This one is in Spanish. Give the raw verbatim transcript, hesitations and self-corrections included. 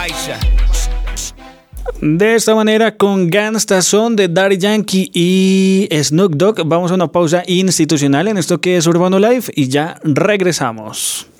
De esta manera, con Gangsta Son de Daddy Yankee y Snoop Dogg, vamos a una pausa institucional en esto que es Urbano Life y ya regresamos.